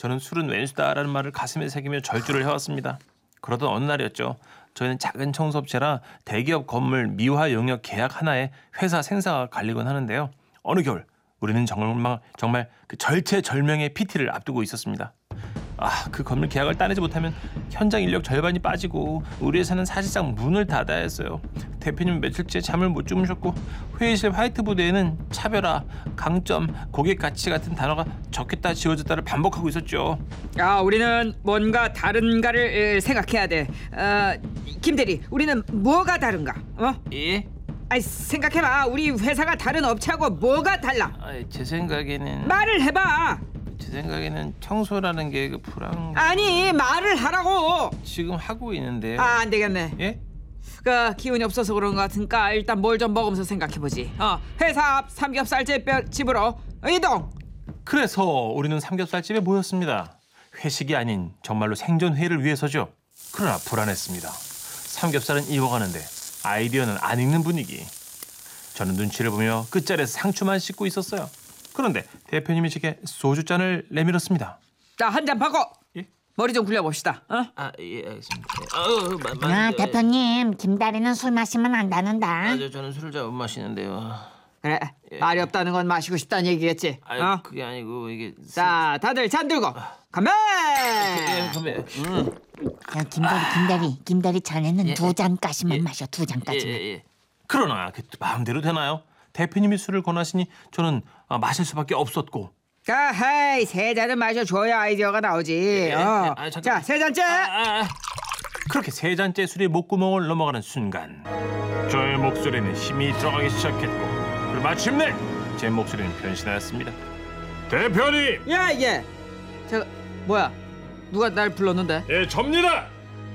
저는 술은 왼수다라는 말을 가슴에 새기며 절주를 해왔습니다. 그러던 어느 날이었죠. 저희는 작은 청소업체라 대기업 건물 미화 용역 계약 하나에 회사 생사가 갈리곤 하는데요. 어느 겨울 우리는 정말 그 절체절명의 PT를 앞두고 있었습니다. 그 건물 계약을 따내지 못하면 현장 인력 절반이 빠지고 우리 회사는 사실상 문을 닫아야 했어요. 대표님은 며칠째 잠을 못 주무셨고 회의실 화이트보드에는 차별화, 강점, 고객 가치 같은 단어가 적혔다 지워졌다를 반복하고 있었죠. 우리는 뭔가 다른가를 생각해야 돼. 김대리, 우리는 뭐가 다른가? 예? 생각해봐. 우리 회사가 다른 업체하고 뭐가 달라? 제 생각에는 말을 해봐. 제 생각에는 청소라는 게 아니, 말을 하라고. 지금 하고 있는데요. 안 되겠네. 예? 기운이 없어서 그런 것 같으니까 일단 뭘 좀 먹으면서 생각해보지. 회사 앞 삼겹살집으로 이동. 그래서 우리는 삼겹살집에 모였습니다. 회식이 아닌 정말로 생존회의를 위해서죠. 그러나 불안했습니다. 삼겹살은 익어가는데 아이디어는 안 익는 분위기. 저는 눈치를 보며 끝자리에서 상추만 씻고 있었어요. 그런데 대표님이 제게 소주잔을 내밀었습니다. 자, 한 잔 바꿔. 예? 머리 좀 굴려봅시다. 예, 알겠습니다. 대표님, 김다리는 술 마시면 안 다는다. 저는 술을 잘 못 마시는데요. 그래, 말이 없다는 건 마시고 싶다는 얘기겠지. 그게 아니고 이게... 자, 다들 잔 들고 건배! 건배. 김다리 자네는 두 잔까지만 마셔, 두 잔까지만. 그러나 그 마음대로 되나요? 대표님이 술을 권하시니 저는 마실 수밖에 없었고. 세 잔은 마셔줘야 아이디어가 나오지. 자, 세 잔째. 그렇게 세 잔째 술이 목구멍을 넘어가는 순간 저의 목소리는 힘이 들어가기 시작했고 그리고 마침내 제 목소리는 변신하였습니다. 대표님! 예. 뭐야? 누가 날 불렀는데? 예, 접니다!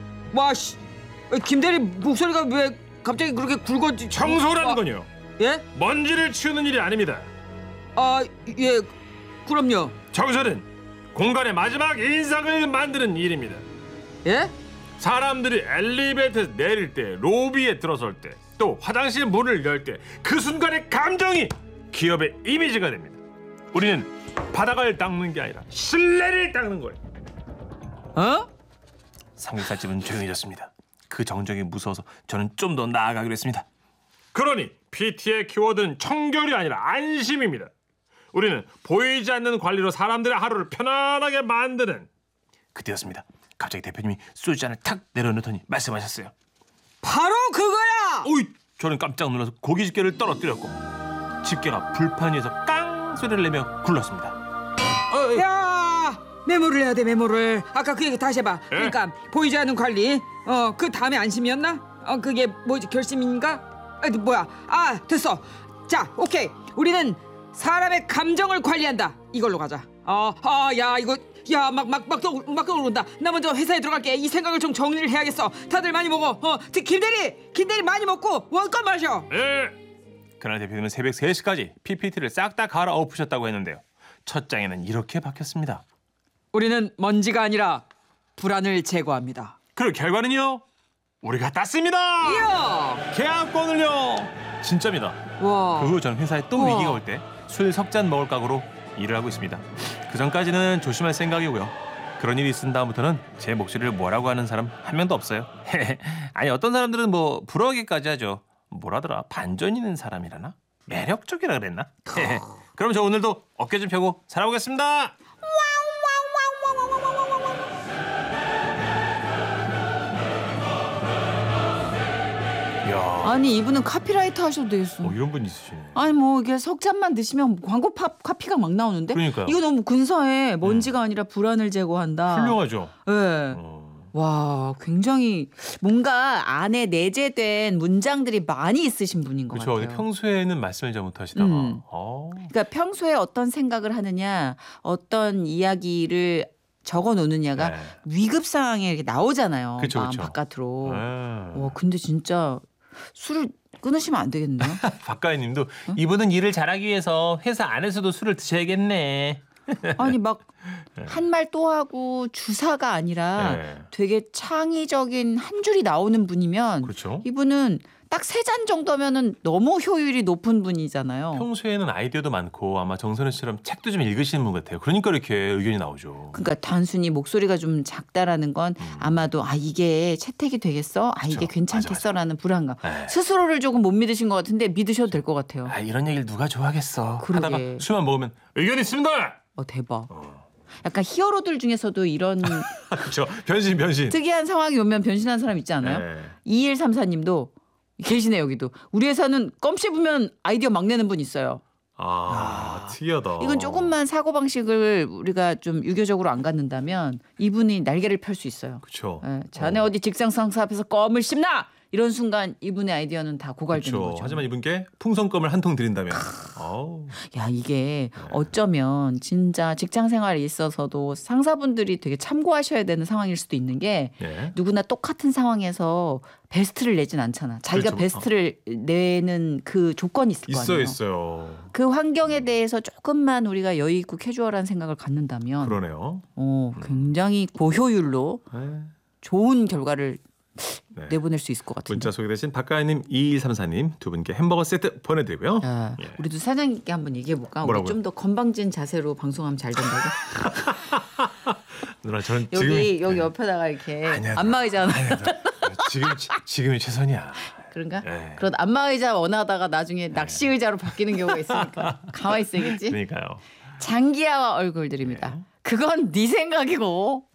김대리 목소리가 왜 갑자기 그렇게 굵어지... 청소라는 건요. 예? 먼지를 치우는 일이 아닙니다. 예, 그럼요. 청소는 공간의 마지막 인상을 만드는 일입니다. 예? 사람들이 엘리베이터에서 내릴 때, 로비에 들어설 때, 또 화장실 문을 열 때 그 순간의 감정이 기업의 이미지가 됩니다. 우리는 바닥을 닦는 게 아니라 실내를 닦는 거예요. 삼겹살집은 조용해졌습니다. 그 정적이 무서워서 저는 좀 더 나아가기로 했습니다. 그러니 PT의 키워드는 청결이 아니라 안심입니다. 우리는 보이지 않는 관리로 사람들의 하루를 편안하게 만드는... 그때였습니다. 갑자기 대표님이 소주잔을 탁 내려놓더니 말씀하셨어요. 바로 그거야! 저는 깜짝 놀라서 고기 집게를 떨어뜨렸고 집게가 불판 위에서 깡 소리를 내며 굴렀습니다. 야! 메모를 해야 돼, 메모를. 아까 그 얘기 다시 해봐. 그러니까 보이지 않는 관리. 그 다음에 안심이었나? 그게 뭐지, 결심인가? 뭐야? 됐어. 자, 오케이. 우리는 사람의 감정을 관리한다. 이걸로 가자. 막 떠오른다. 나 먼저 회사에 들어갈게. 이 생각을 좀 정리를 해야겠어. 다들 많이 먹어. 김대리 많이 먹고 원껏 마셔. 그날 대표님은 새벽 3시까지 PPT를 싹 다 갈아엎으셨다고 했는데요. 첫 장에는 이렇게 박혔습니다. 우리는 먼지가 아니라 불안을 제거합니다. 그 결과는요? 우리가 땄습니다. 이야! 계약권을요. 진짜입니다. 와. 그 후 전 회사에 또 위기가 올 때 술 석 잔 먹을 각오로 일을 하고 있습니다. 그 전까지는 조심할 생각이고요. 그런 일이 있은 다음부터는 제 목소리를 뭐라고 하는 사람 한 명도 없어요. 아니, 어떤 사람들은 부러워하기까지 하죠. 뭐라더라? 반전 있는 사람이라나? 매력적이라 그랬나? 그럼 저 오늘도 어깨 좀 펴고 살아보겠습니다. 아니, 이분은 카피라이터 하셔도 되겠어. 이런 분 있으시네. 아니, 이게 석 잔만 드시면 광고 카피가 막 나오는데. 그러니까요. 이거 너무 근사해. 먼지가 아니라 불안을 제거한다. 훌륭하죠. 네. 와, 굉장히 뭔가 안에 내재된 문장들이 많이 있으신 분인 것 그렇죠. 같아요. 평소에는 말씀을 잘 못하시다가. 그러니까 평소에 어떤 생각을 하느냐, 어떤 이야기를 적어 놓느냐가 위급 상황에 이렇게 나오잖아요. 그쵸, 마음 그쵸. 바깥으로. 와, 근데 진짜 술을 끊으시면 안 되겠네요. 박가희님도 이분은 일을 잘하기 위해서 회사 안에서도 술을 드셔야겠네. 아니 막 한 말 또 하고 주사가 아니라 네. 되게 창의적인 한 줄이 나오는 분이면 그렇죠. 이분은 딱 3잔 정도면은 너무 효율이 높은 분이잖아요. 평소에는 아이디어도 많고 아마 정선우 씨처럼 책도 좀 읽으시는 분 같아요. 그러니까 이렇게 의견이 나오죠. 그러니까 단순히 목소리가 좀 작다라는 건 아마도 이게 채택이 되겠어? 이게 그쵸. 괜찮겠어라는 불안감. 네. 스스로를 조금 못 믿으신 것 같은데 믿으셔도 될 것 같아요. 이런 얘기를 누가 좋아하겠어. 그러게. 하다가 술만 먹으면 의견 있습니다. 대박. 약간 히어로들 중에서도 이런 그렇죠. 변신. 특이한 상황이 오면 변신하는 사람 있지 않아요? 네. 2134님도 계시네 여기도. 우리 회사는 껌 씹으면 아이디어 막 내는 분 있어요. 특이하다. 이건 조금만 사고방식을 우리가 좀 유교적으로 안 갖는다면 이분이 날개를 펼 수 있어요. 그렇죠. 자네 어디 직장 상사 앞에서 껌을 씹나? 이런 순간 이분의 아이디어는 다 고갈되는 그렇죠. 거죠. 하지만 이분께 풍선껌을 한 통 드린다면. 아우. 야 이게 어쩌면 진짜 직장 생활에 있어서도 상사분들이 되게 참고하셔야 되는 상황일 수도 있는 게 예. 누구나 똑같은 상황에서 베스트를 내진 않잖아. 자기가 그렇죠. 베스트를 내는 그 조건이 있을 거 아니에요. 있어요. 그 환경에 대해서 조금만 우리가 여유 있고 캐주얼한 생각을 갖는다면 그러네요. 굉장히 고효율로 네. 좋은 결과를 네. 내보낼 수 있을 것 같은데. 문자 소개되신 박가연님, 2234님 두 분께 햄버거 세트 보내드리고요. 야, 예. 우리도 사장님께 한번 얘기해 볼까? 우리 뭐라고요? 좀 더 건방진 자세로 방송하면 잘 된다고. 누나 저는 여기 지금 옆에다가 이렇게 아니야, 안마의자 하나. 지금이 최선이야. 그런가? 예. 그런 안마의자 원하다가 나중에 낚시 의자로 바뀌는 경우가 있으니까 가만히 있어야겠지. 그러니까요. 장기하와 얼굴들입니다. 네. 그건 네 생각이고